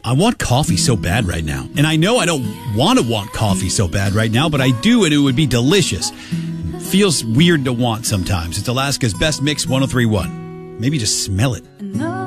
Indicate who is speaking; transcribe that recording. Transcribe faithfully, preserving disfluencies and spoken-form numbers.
Speaker 1: I want coffee so bad right now. And I know I don't want to want coffee so bad right now, but I do, and it would be delicious. Feels weird to want sometimes. It's Alaska's Best Mix one oh three point one. Maybe just smell it.